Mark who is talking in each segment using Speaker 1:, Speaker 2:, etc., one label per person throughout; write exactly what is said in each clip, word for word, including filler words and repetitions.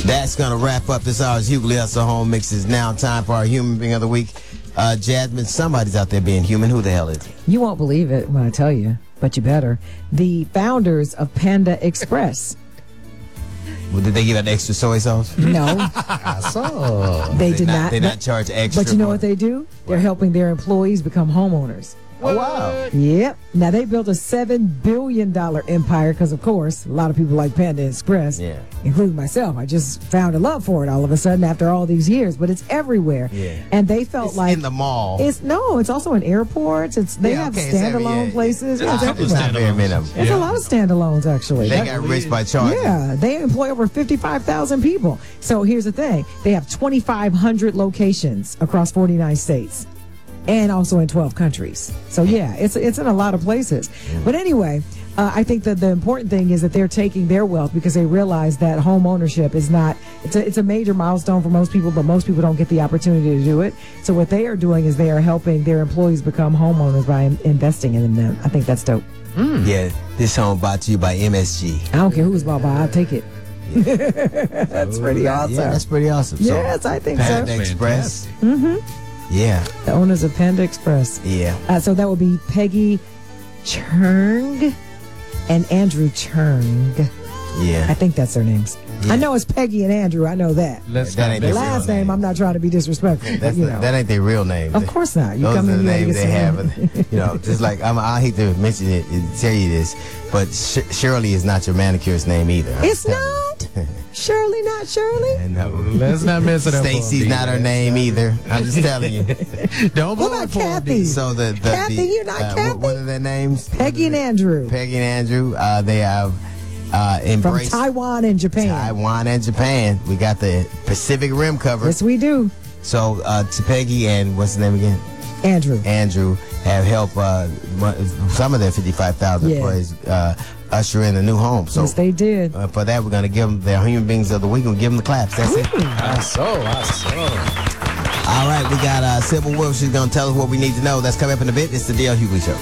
Speaker 1: That's going to wrap up this hour's Hughley Hustle Home Mix. It's now time for our Human Being of the Week. Uh, Jasmine, somebody's out there being human. Who the hell is it?
Speaker 2: You won't believe it when I tell you, but you better. The founders of Panda Express.
Speaker 1: Well, did they give out extra soy sauce?
Speaker 2: No.
Speaker 3: I saw.
Speaker 2: They,
Speaker 1: They
Speaker 2: did
Speaker 1: not,
Speaker 2: not.
Speaker 1: They not charge extra.
Speaker 2: But you know
Speaker 1: for-
Speaker 2: what they do? They're helping their employees become homeowners.
Speaker 1: Oh, wow.
Speaker 2: Yep. Now, they built a seven billion dollars empire because, of course, a lot of people like Panda Express,
Speaker 1: Yeah.
Speaker 2: including myself. I just found a love for it all of a sudden after all these years, but it's everywhere.
Speaker 1: Yeah.
Speaker 2: And they felt
Speaker 1: It's
Speaker 2: like
Speaker 1: in the mall.
Speaker 2: It's no, it's also in airports. It's they
Speaker 1: Yeah,
Speaker 2: have
Speaker 1: okay, it's every-
Speaker 2: standalone
Speaker 1: yeah,
Speaker 2: places.
Speaker 1: yeah.
Speaker 2: It's
Speaker 1: There's
Speaker 2: everywhere.
Speaker 1: not very many of them.
Speaker 2: There's a lot of standalones actually.
Speaker 1: They
Speaker 2: That-
Speaker 1: got rich by charging.
Speaker 2: yeah, they employ over fifty-five thousand people. So here's the thing. They have twenty-five hundred locations across forty-nine states and also in twelve countries. So yeah, it's it's in a lot of places. But anyway, uh, I think that the important thing is that they're taking their wealth because they realize that home ownership is not, it's a, it's a major milestone for most people, but most people don't get the opportunity to do it. So what they are doing is they are helping their employees become homeowners by in- investing in them. I think that's dope.
Speaker 1: Yeah, this home brought to you by M S G.
Speaker 2: I don't care who's bought by, I'll take it. That's pretty awesome.
Speaker 1: Yeah, that's pretty awesome. So,
Speaker 2: Yes, I think so.
Speaker 1: Panda Express.
Speaker 2: Mm-hmm.
Speaker 1: Yeah,
Speaker 2: The owners of Panda Express.
Speaker 1: yeah.
Speaker 2: Uh, so that would be Peggy Churng and Andrew Churng.
Speaker 1: Yeah.
Speaker 2: I think that's their names.
Speaker 1: Yeah.
Speaker 2: I know it's Peggy and Andrew. I know that.
Speaker 3: Let's
Speaker 1: That ain't
Speaker 2: The
Speaker 1: their
Speaker 2: last
Speaker 1: real
Speaker 2: name,
Speaker 1: name.
Speaker 2: I'm not trying to be disrespectful. But,
Speaker 1: That's
Speaker 2: you
Speaker 1: the,
Speaker 2: know.
Speaker 1: that ain't their real name.
Speaker 2: Of course not. You
Speaker 1: Those
Speaker 2: come
Speaker 1: are
Speaker 2: in
Speaker 1: the
Speaker 2: here to
Speaker 1: names
Speaker 2: get
Speaker 1: they
Speaker 2: some-
Speaker 1: have. You know, just like I'm, I hate to mention it, and tell you this, but Sh- Shirley is not your manicurist name either. I'm
Speaker 2: It's
Speaker 1: telling
Speaker 2: not.
Speaker 1: you.
Speaker 2: Shirley, not Shirley.
Speaker 1: And, uh,
Speaker 3: Let's not mess it up.
Speaker 1: Stacy's not her name either. I'm just telling you.
Speaker 3: Don't
Speaker 2: What
Speaker 3: blow
Speaker 2: about
Speaker 3: it for 'em,
Speaker 2: Kathy?
Speaker 3: D.
Speaker 1: So the, the
Speaker 2: Kathy,
Speaker 1: the,
Speaker 2: you're not
Speaker 1: uh,
Speaker 2: Kathy?
Speaker 1: What, what are their names?
Speaker 2: Peggy and Andrew
Speaker 1: Peggy and Andrew. Uh, they have uh,
Speaker 2: from
Speaker 1: embraced
Speaker 2: Taiwan and Japan.
Speaker 1: Taiwan and Japan. We got the Pacific Rim covered.
Speaker 2: Yes, we do.
Speaker 1: So uh, to Peggy and what's the name again?
Speaker 2: Andrew.
Speaker 1: Andrew have helped uh, one- some of their fifty-five thousand
Speaker 2: Yeah.
Speaker 1: employees uh, usher in a new home. So
Speaker 2: Yes, they did.
Speaker 1: uh, for that, we're going to give them their Human Beings of the Week and give them the claps. That's it.
Speaker 3: I saw. I saw.
Speaker 1: All right, we got uh, Sybil Wolf. She's going to tell us what we need to know. That's coming up in a bit. It's the D L Hughley Show.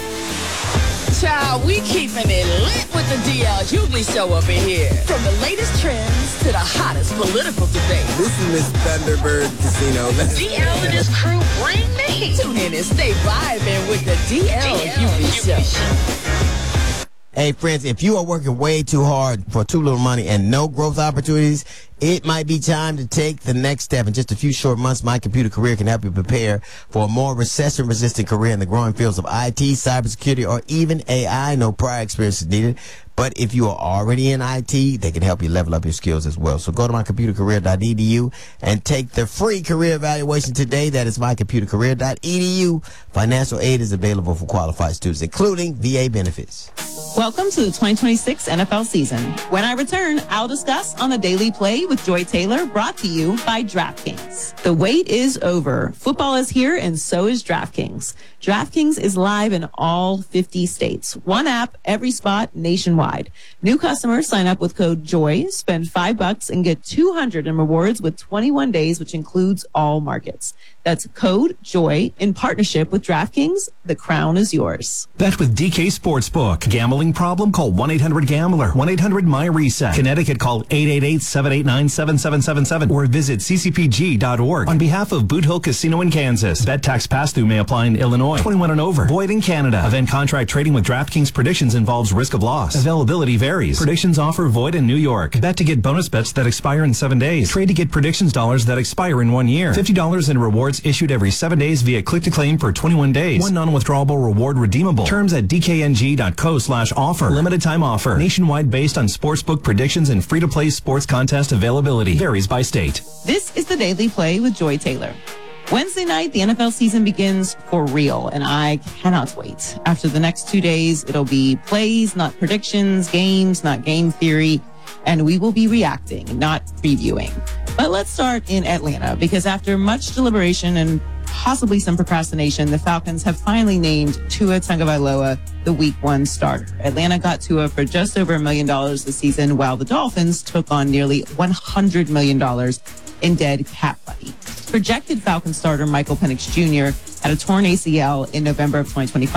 Speaker 4: Child, we keeping it lit with the D L Hughley Show up in here. From the latest trends to the hottest political debates.
Speaker 1: This is Miss Thunderbird Casino. Let's
Speaker 4: D L and his crew bring me. Tune in and stay vibing with the D L Hughley Show.
Speaker 1: Hey, friends, if you are working way too hard for too little money and no growth opportunities, it might be time to take the next step. In just a few short months, My Computer Career can help you prepare for a more recession-resistant career in the growing fields of I T, cybersecurity, or even A I. No prior experience is needed. But if you are already in I T, they can help you level up your skills as well. So go to my computer career dot e d u and take the free career evaluation today. That is my computer career dot e d u. Financial aid is available for qualified students, including V A benefits.
Speaker 5: Welcome to the twenty twenty-six N F L season. When I return, I'll discuss on the Daily Play with Joy Taylor, brought to you by DraftKings. The wait is over. Football is here, and so is DraftKings. DraftKings is live in all fifty states. One app, every spot, nationwide. New customers sign up with code JOY, spend five bucks, and get two hundred in rewards with twenty-one days, which includes all markets. That's code JOY in partnership with DraftKings. The crown is yours.
Speaker 6: Bet with D K Sportsbook. Gambling problem? Call one eight hundred gambler. one eight hundred my reset. Connecticut, call eight eight eight, seven eight nine, seven seven seven seven or visit c c p g dot org. On behalf of Boot Hill Casino in Kansas, bet tax pass-through may apply in Illinois. twenty-one and over. Void in Canada. Event contract trading with DraftKings Predictions involves risk of loss. Availability varies. Predictions offer void in New York. Bet to get bonus bets that expire in seven days. Trade to get predictions dollars that expire in one year. fifty dollars in rewards issued every seven days via click-to-claim for twenty-one days. One non-withdrawable reward redeemable. Terms at d k n g dot co slash offer. Limited time offer. Nationwide based on sportsbook predictions and free-to-play sports contest availability. Varies by state.
Speaker 5: This is the Daily Play with Joy Taylor. Wednesday night, the N F L season begins for real, and I cannot wait. After the next two days, it'll be plays, not predictions, games, not game theory, and we will be reacting, not previewing. But let's start in Atlanta, because after much deliberation and possibly some procrastination, the Falcons have finally named Tua Tagovailoa the week one starter. Atlanta got Tua for just over a million dollars this season, while the Dolphins took on nearly one hundred million dollars in dead cap money. Projected Falcon starter Michael Penix Junior had a torn A C L in November of twenty twenty-five.